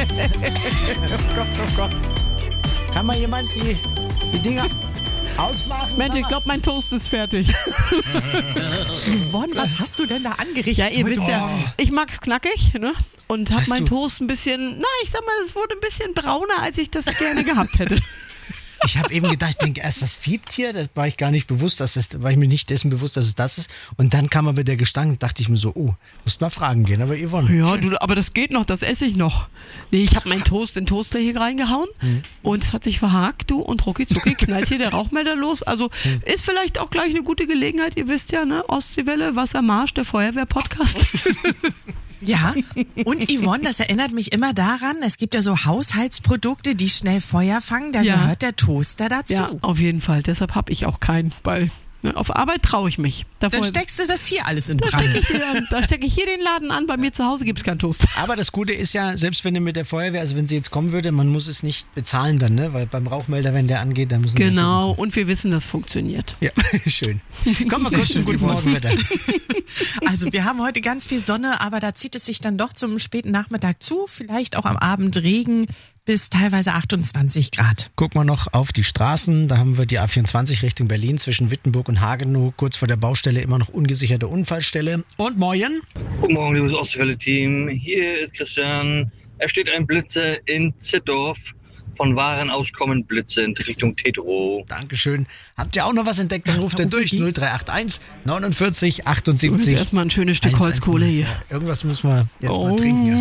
Oh Gott. Kann mal jemand die Dinger ausmachen? Mensch, ich glaube, mein Toast ist fertig. Yvonne, was hast du denn da angerichtet? Ja, ihr wisst ja, ich mag's knackig, ne? Und hab Hast meinen du- Toast ein bisschen, ich sag mal, es wurde ein bisschen brauner, als ich das gerne gehabt hätte. Ich habe eben gedacht, ich denke erst, was fiebt hier? Da war ich gar nicht bewusst, war ich mir nicht dessen bewusst, dass es das ist. Und dann kam aber der Gestank, dachte ich mir so, musst mal fragen gehen. Aber Yvonne. Ja, schön. aber das geht noch, das esse ich noch. Nee, ich habe meinen Toast in den Toaster hier reingehauen und es hat sich verhakt, du, und rucki-zucki knallt hier der Rauchmelder los. Also ist vielleicht auch gleich eine gute Gelegenheit, ihr wisst ja, ne, Ostseewelle, Wassermarsch, der Feuerwehr-Podcast. Ja, und Yvonne, das erinnert mich immer daran, es gibt ja so Haushaltsprodukte, die schnell Feuer fangen, da Ja. gehört der Toaster dazu. Ja, auf jeden Fall, deshalb habe ich auch keinen, weil auf Arbeit traue ich mich. Dann steckst du das hier alles in Da Brand. stecke ich hier den Laden an, bei mir zu Hause gibt es keinen Toast. Aber das Gute ist ja, selbst wenn du mit der Feuerwehr, also wenn sie jetzt kommen würde, man muss es nicht bezahlen dann, ne? Weil beim Rauchmelder, wenn der angeht, dann müssen Genau, und wir wissen, das funktioniert. sie... Ja, schön. Komm mal kurz zum guten Morgenwetter. Also wir haben heute ganz viel Sonne, aber da zieht es sich dann doch zum späten Nachmittag zu, vielleicht auch am Abend Regen bis teilweise 28 Grad. Gucken wir noch auf die Straßen. Da haben wir die A24 Richtung Berlin zwischen Wittenburg und Hagenow. Kurz vor der Baustelle immer noch ungesicherte Unfallstelle. Und morgen? Guten Morgen, liebes Ostwelle-Team. Hier ist Christian. Es steht ein Blitzer in Zittdorf. Von Waren aus kommen Blitze in Richtung Tetro. Dankeschön. Habt ihr auch noch was entdeckt? Dann ruft ihr durch. geht's? 0381 49 Jetzt 78. erstmal ein schönes Stück 110. Holzkohle hier. Ja, irgendwas müssen wir jetzt mal trinken.